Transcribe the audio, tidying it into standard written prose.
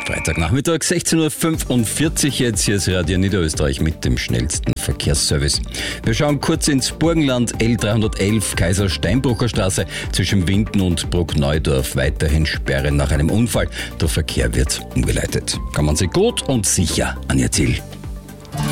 Freitagnachmittag, 16.45 Uhr jetzt. Hier ist Radio Niederösterreich mit dem schnellsten Verkehrsservice. Wir schauen kurz ins Burgenland. L311 Kaiser-Steinbrucher Straße zwischen Winden und Bruckneudorf. Weiterhin Sperre nach einem Unfall. Der Verkehr wird umgeleitet. Kommen Sie gut und sicher an Ihr Ziel.